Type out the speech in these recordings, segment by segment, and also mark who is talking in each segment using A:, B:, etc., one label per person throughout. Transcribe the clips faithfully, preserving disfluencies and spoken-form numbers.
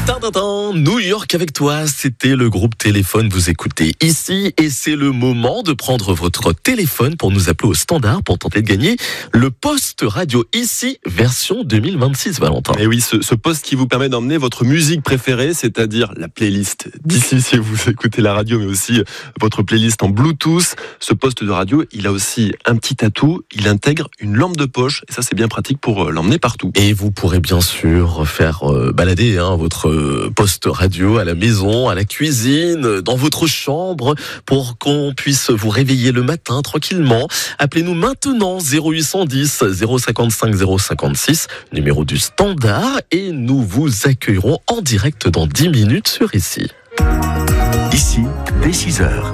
A: Tintintin, New York avec toi, c'était le groupe Téléphone, vous écoutez ici et c'est le moment de prendre votre téléphone pour nous appeler au standard pour tenter de gagner le poste radio ici version deux mille vingt-six, Valentin.
B: Et oui, ce, ce poste qui vous permet d'emmener votre musique préférée, c'est-à-dire la playlist d'ici si vous écoutez la radio, mais aussi votre playlist en Bluetooth. Ce poste de radio, il a aussi un petit atout, il intègre une lampe de poche et ça c'est bien pratique pour l'emmener partout.
A: Et vous pourrez bien sûr faire euh, balader hein, votre poste radio à la maison, à la cuisine, dans votre chambre, pour qu'on puisse vous réveiller le matin tranquillement. Appelez-nous maintenant zéro huit cent dix zéro cinquante-cinq zéro cinquante-six, numéro du standard, et nous vous accueillerons en direct dans dix minutes sur Ici.
C: Ici, dès six heures.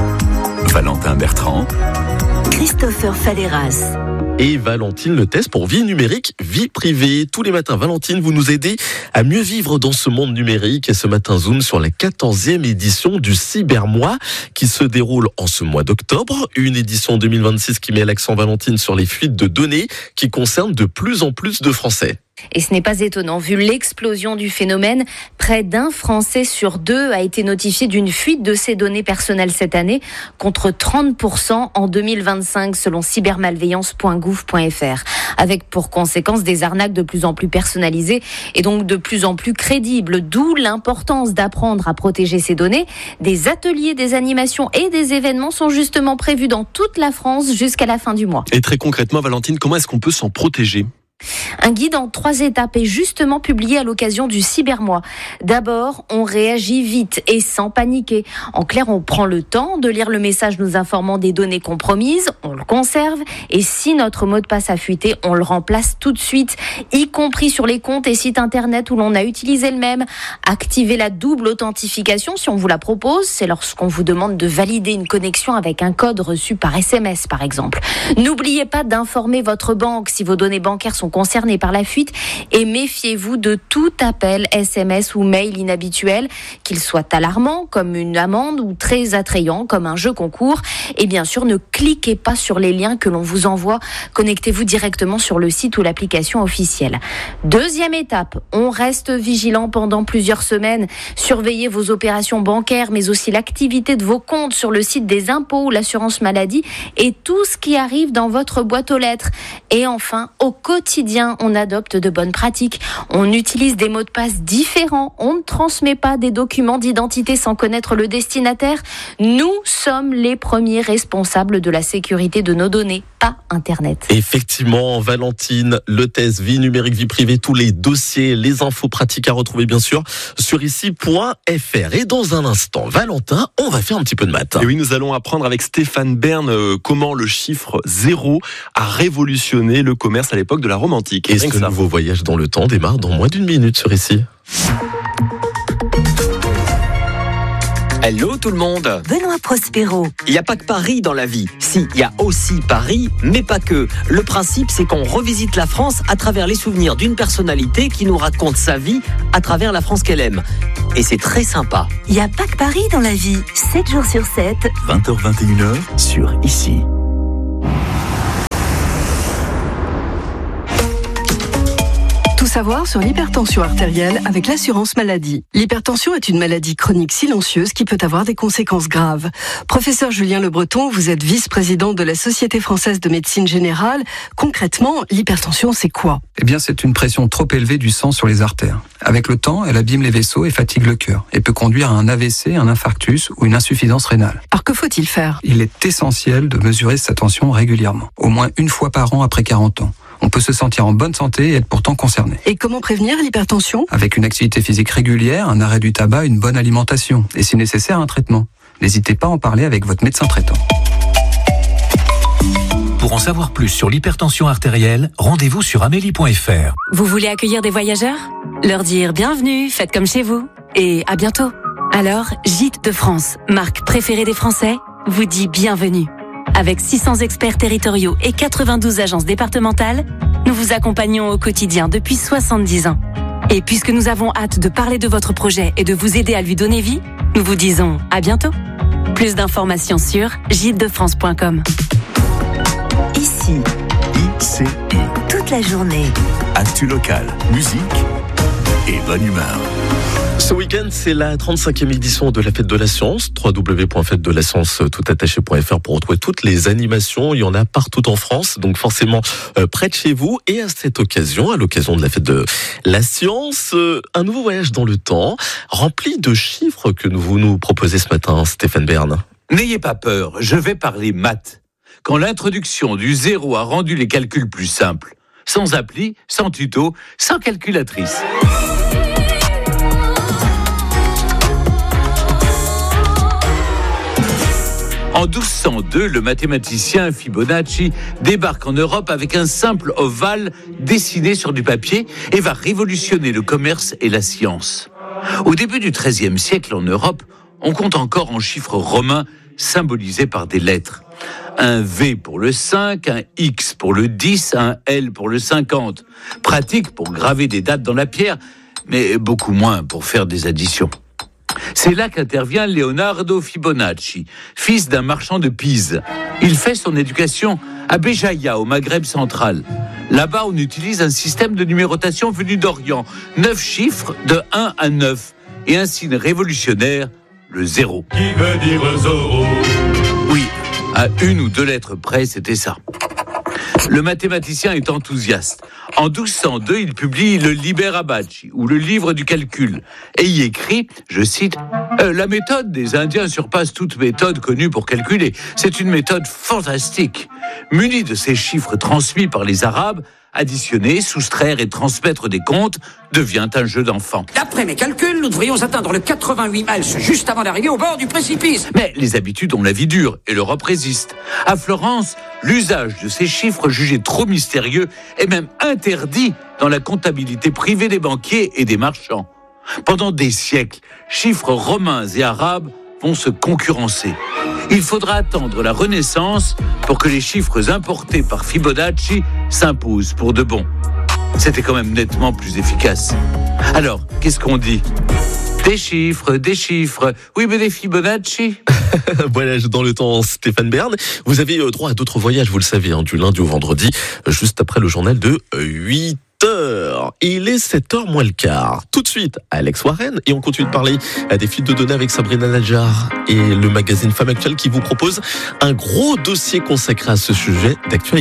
C: Valentin Bertrand,
D: Christopher Falleras
A: et Valentine Le Test pour Vie numérique, vie privée. Tous les matins, Valentine, vous nous aidez à mieux vivre dans ce monde numérique. Et ce matin, zoom sur la quatorzième édition du Cybermois qui se déroule en ce mois d'octobre. Une édition deux mille vingt-six qui met l'accent, Valentine, sur les fuites de données qui concernent de plus en plus de Français.
E: Et ce n'est pas étonnant, vu l'explosion du phénomène. Près d'un Français sur deux a été notifié d'une fuite de ses données personnelles cette année, contre trente pour cent en deux mille vingt-cinq, selon cybermalveillance point gouv point f r. Avec pour conséquence des arnaques de plus en plus personnalisées et donc de plus en plus crédibles. D'où l'importance d'apprendre à protéger ces données. Des ateliers, des animations et des événements sont justement prévus dans toute la France jusqu'à la fin du mois.
B: Et très concrètement, Valentine, comment est-ce qu'on peut s'en protéger ?
E: Un guide en trois étapes est justement publié à l'occasion du Cybermois. D'abord, on réagit vite et sans paniquer. En clair, on prend le temps de lire le message nous informant des données compromises, on le conserve et si notre mot de passe a fuité, on le remplace tout de suite, y compris sur les comptes et sites internet où l'on a utilisé le même. Activez la double authentification si on vous la propose, c'est lorsqu'on vous demande de valider une connexion avec un code reçu par S M S par exemple. N'oubliez pas d'informer votre banque si vos données bancaires sont concernés par la fuite et méfiez-vous de tout appel S M S ou mail inhabituel, qu'il soit alarmant comme une amende ou très attrayant comme un jeu concours. Et bien sûr, ne cliquez pas sur les liens que l'on vous envoie. Connectez-vous directement sur le site ou l'application officielle. Deuxième étape, on reste vigilant pendant plusieurs semaines. Surveillez vos opérations bancaires, mais aussi l'activité de vos comptes sur le site des impôts ou l'assurance maladie et tout ce qui arrive dans votre boîte aux lettres. Et enfin, au quotidien, on adopte de bonnes pratiques. On utilise des mots de passe différents. On ne transmet pas des documents d'identité sans connaître le destinataire. Nous sommes les premiers responsables de la sécurité de nos données, pas Internet.
A: Effectivement, Valentine Le Test, vie numérique, vie privée, tous les dossiers, les infos pratiques à retrouver bien sûr sur ici point f r. Et dans un instant, Valentin, on va faire un petit peu de maths.
B: Et oui, nous allons apprendre avec Stéphane Bern euh, comment le chiffre zéro a révolutionné le commerce à l'époque de la Rome antique.
A: Et ce nouveau voyage dans le temps démarre dans moins d'une minute sur ici.
F: Hello tout le monde.
D: Benoît Prospero.
F: Il n'y a pas que Paris dans la vie. Si, il y a aussi Paris, mais pas que. Le principe, c'est qu'on revisite la France à travers les souvenirs d'une personnalité qui nous raconte sa vie à travers la France qu'elle aime. Et c'est très sympa.
D: Il n'y a pas que Paris dans la vie. sept jours sur sept.
C: vingt heures vingt et une heures sur Ici.
G: Tout savoir sur l'hypertension artérielle avec l'assurance maladie. L'hypertension est une maladie chronique silencieuse qui peut avoir des conséquences graves. Professeur Julien Le Breton, vous êtes vice-président de la Société française de médecine générale. Concrètement, l'hypertension, c'est quoi ?
H: Eh bien, c'est une pression trop élevée du sang sur les artères. Avec le temps, elle abîme les vaisseaux et fatigue le cœur et peut conduire à un A V C, un infarctus ou une insuffisance rénale.
G: Alors que faut-il faire ?
H: Il est essentiel de mesurer sa tension régulièrement, au moins une fois par an après quarante ans. On peut se sentir en bonne santé et être pourtant concerné.
G: Et comment prévenir l'hypertension ?
H: Avec une activité physique régulière, un arrêt du tabac, une bonne alimentation et si nécessaire un traitement. N'hésitez pas à en parler avec votre médecin traitant.
C: Pour en savoir plus sur l'hypertension artérielle, rendez-vous sur amélie point f r.
I: Vous voulez accueillir des voyageurs ? Leur dire bienvenue, faites comme chez vous et à bientôt. Alors, Gîtes de France, marque préférée des Français, vous dit bienvenue. Avec six cents experts territoriaux et quatre-vingt-douze agences départementales, nous vous accompagnons au quotidien depuis soixante-dix ans. Et puisque nous avons hâte de parler de votre projet et de vous aider à lui donner vie, nous vous disons à bientôt. Plus d'informations sur gîtes de france point com.
D: Ici,
C: I C I.
D: toute la journée.
C: Actu locale, musique et bonne humeur.
A: Ce week-end, c'est la trente-cinquième édition de la Fête de la Science. w w w point fête de la science tout attaché point f r pour retrouver toutes les animations. Il y en a partout en France, donc forcément euh, près de chez vous. Et à cette occasion, à l'occasion de la Fête de la Science, euh, un nouveau voyage dans le temps, rempli de chiffres que vous nous proposez ce matin, Stéphane Bern.
J: N'ayez pas peur, je vais parler maths. Quand l'introduction du zéro a rendu les calculs plus simples, sans appli, sans tuto, sans calculatrice. En douze cent deux, le mathématicien Fibonacci débarque en Europe avec un simple ovale dessiné sur du papier et va révolutionner le commerce et la science. Au début du treizième siècle en Europe, on compte encore en chiffres romains symbolisés par des lettres. Un V pour le cinq, un X pour le dix, un L pour le cinquante. Pratique pour graver des dates dans la pierre, mais beaucoup moins pour faire des additions. C'est là qu'intervient Leonardo Fibonacci, fils d'un marchand de Pise. Il fait son éducation à Béjaïa, au Maghreb central. Là-bas, on utilise un système de numérotation venu d'Orient. Neuf chiffres de un à neuf. Et un signe révolutionnaire, le zéro.
K: Qui veut dire zéro ?
J: Oui, à une ou deux lettres près, c'était ça. Le mathématicien est enthousiaste. En douze cent deux, il publie le Liber Abaci, ou le livre du calcul, et y écrit, je cite, euh, « La méthode des Indiens surpasse toute méthode connue pour calculer. C'est une méthode fantastique. » Muni de ces chiffres transmis par les Arabes, additionner, soustraire et transmettre des comptes devient un jeu d'enfant.
L: D'après mes calculs, nous devrions atteindre le quatre-vingt-huit miles juste avant d'arriver au bord du précipice.
J: Mais les habitudes ont la vie dure et l'Europe résiste. À Florence, l'usage de ces chiffres jugés trop mystérieux est même interdit dans la comptabilité privée des banquiers et des marchands. Pendant des siècles, chiffres romains et arabes vont se concurrencer. Il faudra attendre la Renaissance pour que les chiffres importés par Fibonacci s'imposent pour de bon. C'était quand même nettement plus efficace. Alors, qu'est-ce qu'on dit ? Des chiffres, des chiffres. Oui, mais des Fibonacci.
A: Voyage dans le temps, Stéphane Bern. Vous avez droit à d'autres voyages, vous le savez, hein, du lundi au vendredi, juste après le journal de huit heures. Il est sept heures moins le quart. Tout de suite, Alex Warren. Et on continue de parler des fuites de données avec Sabrina Nadjar et le magazine Femme Actuelle qui vous propose un gros dossier consacré à ce sujet d'actualité.